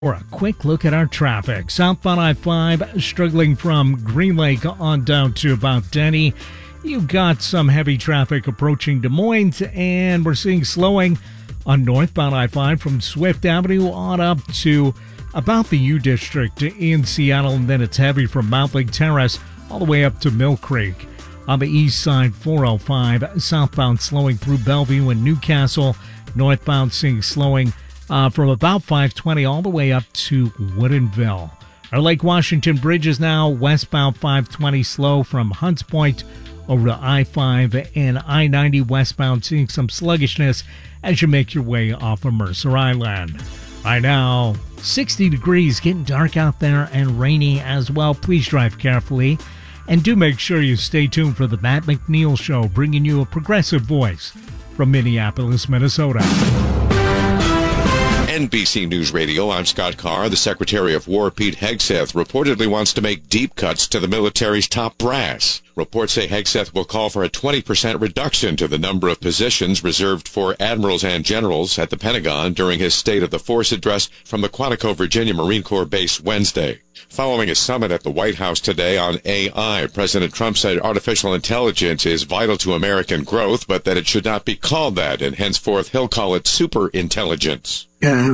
For a quick look at our traffic, southbound I-5 struggling from Green Lake on down to about Denny. You've got some heavy traffic approaching Des Moines, and we're seeing slowing on northbound I-5 from Swift Avenue on up to about the U District in Seattle, and then it's heavy from Mount Lake Terrace all the way up to Mill Creek. On the east side, 405 southbound slowing through Bellevue and Newcastle, northbound seeing slowing from about 520 all the way up to Woodinville. Our Lake Washington Bridge is now westbound 520 slow from Hunts Point over to I-5 and I-90 westbound, seeing some sluggishness as you make your way off of Mercer Island. Right now, 60 degrees, getting dark out there and rainy as well. Please drive carefully. And do make sure you stay tuned for the Matt McNeil Show, bringing you a progressive voice from Minneapolis, Minnesota. NBC News Radio, I'm Scott Carr. The Secretary of War, Pete Hegseth, reportedly wants to make deep cuts to the military's top brass. Reports say Hegseth will call for a 20% reduction to the number of positions reserved for admirals and generals at the Pentagon during his State of the Force address from the Quantico, Virginia Marine Corps base Wednesday. Following a summit at the White House today on AI, President Trump said artificial intelligence is vital to American growth, but that it should not be called that, and henceforth he'll call it superintelligence.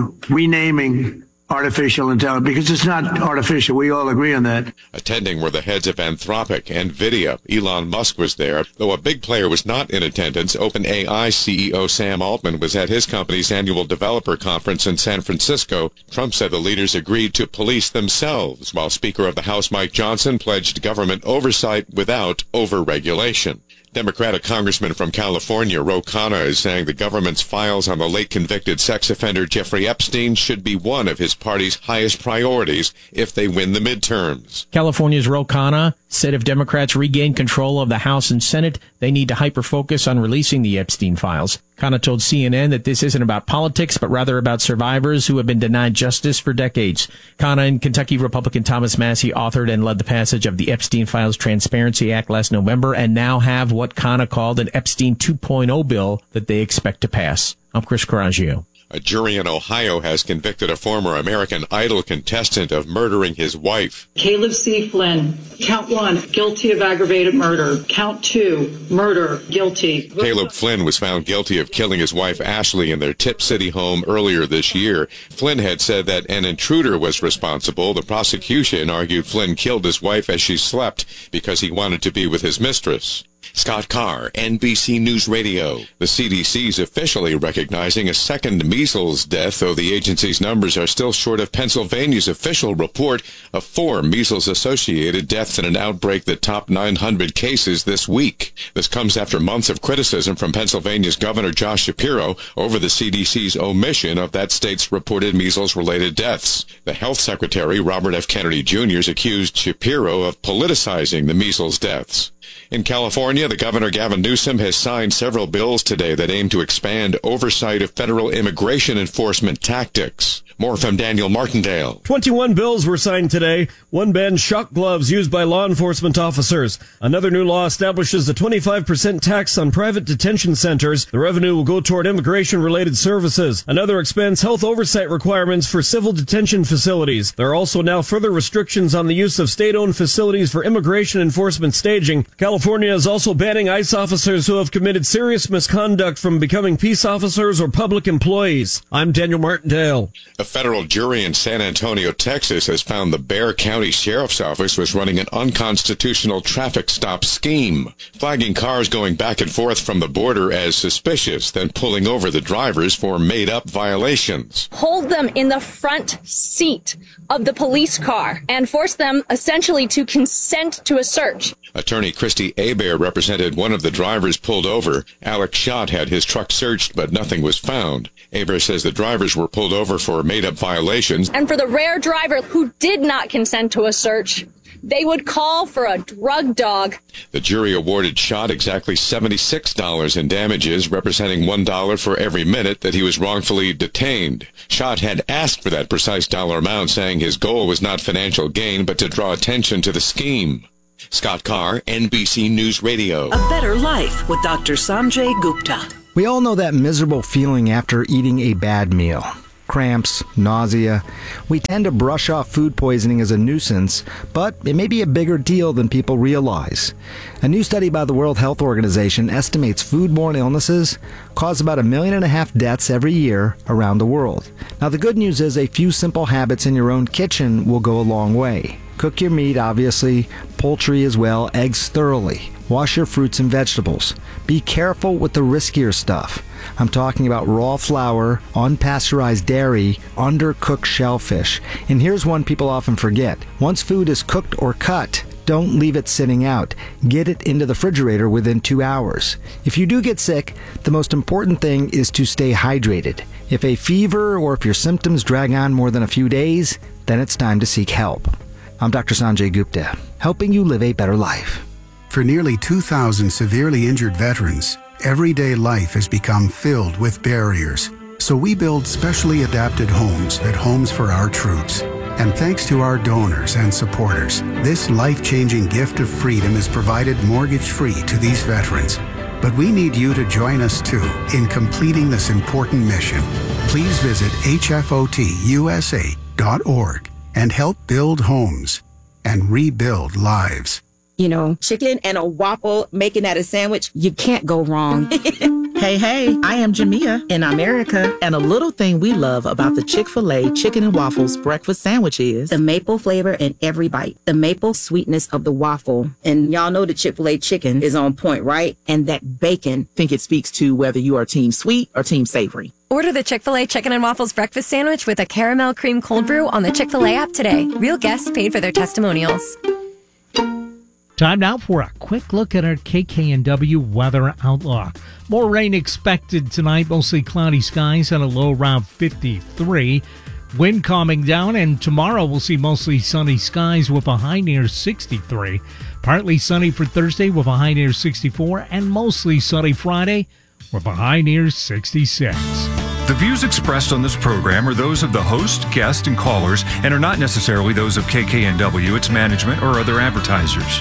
Renaming artificial intelligence, because it's not artificial. We all agree on that. Attending were the heads of Anthropic and NVIDIA. Elon Musk was there, though a big player was not in attendance. OpenAI CEO Sam Altman was at his company's annual developer conference in San Francisco. Trump said the leaders agreed to police themselves, while Speaker of the House Mike Johnson pledged government oversight without overregulation. Democratic Congressman from California, Ro Khanna, is saying the government's files on the late convicted sex offender Jeffrey Epstein should be one of his party's highest priorities if they win the midterms. California's Ro Khanna said if Democrats regain control of the House and Senate, they need to hyper-focus on releasing the Epstein files. Khanna told CNN that this isn't about politics, but rather about survivors who have been denied justice for decades. Khanna and Kentucky Republican Thomas Massie authored and led the passage of the Epstein Files Transparency Act last November, and now have what Khanna called an Epstein 2.0 bill that they expect to pass. I'm Chris Coraggio. A jury in Ohio has convicted a former American Idol contestant of murdering his wife. Caleb C. Flynn, count 1, guilty of aggravated murder. Count 2, murder, guilty. Caleb Flynn was found guilty of killing his wife Ashley in their Tip City home earlier this year. Flynn had said that an intruder was responsible. The prosecution argued Flynn killed his wife as she slept because he wanted to be with his mistress. Scott Carr, NBC News Radio. The CDC is officially recognizing a second measles death, though the agency's numbers are still short of Pennsylvania's official report of 4 measles-associated deaths in an outbreak that topped 900 cases this week. This comes after months of criticism from Pennsylvania's Governor Josh Shapiro over the CDC's omission of that state's reported measles-related deaths. The Health Secretary, Robert F. Kennedy Jr., has accused Shapiro of politicizing the measles deaths. In California, the Governor Gavin Newsom has signed several bills today that aim to expand oversight of federal immigration enforcement tactics. More from Daniel Martindale. 21 bills were signed today. One bans shock gloves used by law enforcement officers. Another new law establishes a 25% tax on private detention centers. The revenue will go toward immigration-related services. Another expands health oversight requirements for civil detention facilities. There are also now further restrictions on the use of state-owned facilities for immigration enforcement staging. California is also banning ICE officers who have committed serious misconduct from becoming peace officers or public employees. I'm Daniel Martindale. A federal jury in San Antonio, Texas, has found the Bexar County Sheriff's Office was running an unconstitutional traffic stop scheme, flagging cars going back and forth from the border as suspicious, then pulling over the drivers for made-up violations. Hold them in the front seat of the police car and force them essentially to consent to a search. Attorney Christy Hebert represented one of the drivers pulled over. Alex Schott had his truck searched, but nothing was found. Hebert says the drivers were pulled over for made-up violations. And for the rare driver who did not consent to a search, they would call for a drug dog. The jury awarded Schott exactly $76 in damages, representing $1 for every minute that he was wrongfully detained. Schott had asked for that precise dollar amount, saying his goal was not financial gain, but to draw attention to the scheme. Scott Carr, NBC News Radio. A Better Life with Dr. Sanjay Gupta. We all know that miserable feeling after eating a bad meal. cramps, nausea. We tend to brush off food poisoning as a nuisance, but it may be a bigger deal than people realize. A new study by the World Health Organization estimates foodborne illnesses cause about 1.5 million deaths every year around the world. Now, the good news is a few simple habits in your own kitchen will go a long way. Cook your meat, obviously, poultry as well, eggs thoroughly. Wash your fruits and vegetables. Be careful with the riskier stuff. I'm talking about raw flour, unpasteurized dairy, undercooked shellfish. And here's one people often forget. Once food is cooked or cut, don't leave it sitting out. Get it into the refrigerator within 2 hours. If you do get sick, the most important thing is to stay hydrated. If a fever or if your symptoms drag on more than a few days, then it's time to seek help. I'm Dr. Sanjay Gupta, helping you live a better life. For nearly 2,000 severely injured veterans, everyday life has become filled with barriers. So we build specially adapted homes at Homes for Our Troops. And thanks to our donors and supporters, this life-changing gift of freedom is provided mortgage-free to these veterans. But we need you to join us too in completing this important mission. Please visit hfotusa.org and help build homes and rebuild lives. You know, chicken and a waffle, making that a sandwich, you can't go wrong. Hey, I am Jamia in America, and a little thing we love about the Chick-fil-A Chicken and Waffles breakfast sandwich is the maple flavor in every bite, the maple sweetness of the waffle. And y'all know the Chick-fil-A chicken is on point, right? And that bacon. Think it speaks to whether you are team sweet or team savory. Order the Chick-fil-A Chicken and Waffles breakfast sandwich with a caramel cream cold brew on the Chick-fil-A app today. Real guests paid for their testimonials. Time now for a quick look at our KKNW weather outlook. More rain expected tonight, mostly cloudy skies and a low around 53. Wind calming down, and tomorrow we'll see mostly sunny skies with a high near 63. Partly sunny for Thursday with a high near 64, and mostly sunny Friday with a high near 66. The views expressed on this program are those of the host, guest, and callers and are not necessarily those of KKNW, its management, or other advertisers.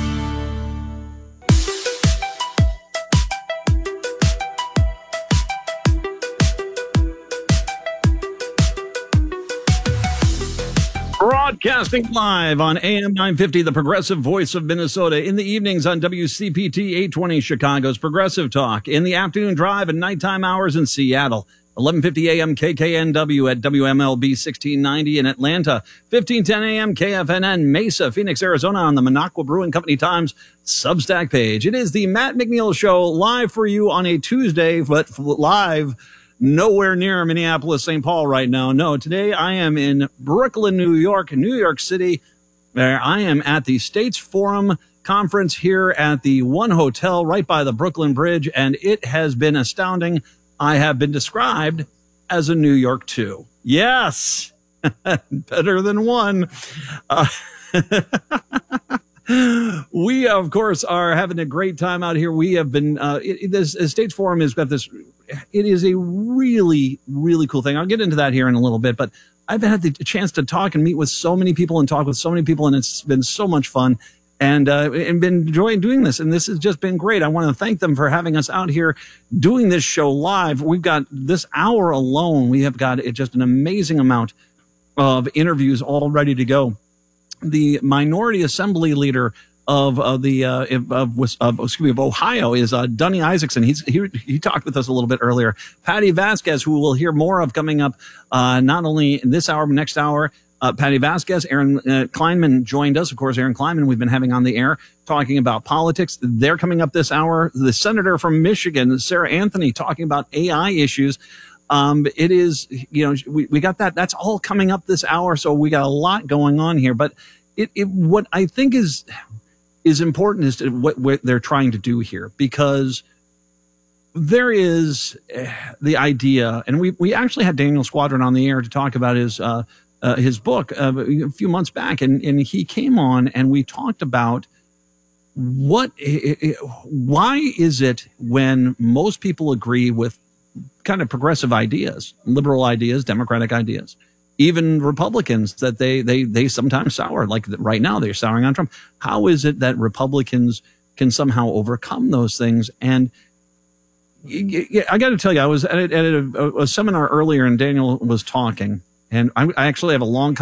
Broadcasting live on AM 950, the progressive voice of Minnesota. In the evenings on WCPT 820 Chicago's Progressive Talk. In the afternoon drive and nighttime hours in Seattle. 1150 AM KKNW at WMLB 1690 in Atlanta. 1510 AM KFNN Mesa, Phoenix, Arizona on the Minocqua Brewing Company Times Substack page. It is the Matt McNeil Show live for you on a Tuesday, but live nowhere near Minneapolis, St. Paul right now. No, today I am in Brooklyn, New York City. There I am at the States Forum Conference here at the One Hotel right by the Brooklyn Bridge, and it has been astounding. I have been described as a New York 2. Yes, better than one. We, of course, are having a great time out here. We have been, this States Forum has got this, it is a really, really cool thing. I'll get into that here in a little bit, but I've had the chance to talk and meet with so many people and talk with so many people, and it's been so much fun. And been enjoying doing this. And this has just been great. I want to thank them for having us out here doing this show live. We've got this hour alone. We have got just an amazing amount of interviews all ready to go. The minority assembly leader of Ohio is Dunny Isaacson. He talked with us a little bit earlier. Patty Vasquez, who we'll hear more of coming up, not only in this hour, but next hour. Patty Vasquez, Aaron Kleinman joined us. Of course, Aaron Kleinman, we've been having on the air talking about politics. They're coming up this hour. The senator from Michigan, Sarah Anthony, talking about AI issues. It is, we got that. That's all coming up this hour. So we got a lot going on here. But what I think is important is what they're trying to do here, because there is the idea, and we actually had Daniel Squadron on the air to talk about his book a few months back, and he came on and we talked about why is it when most people agree with kind of progressive ideas, liberal ideas, democratic ideas, even Republicans, that they sometimes sour, like right now they're souring on Trump. How is it that Republicans can somehow overcome those things? And I got to tell you, I was at a seminar earlier and Daniel was talking, and I actually have a long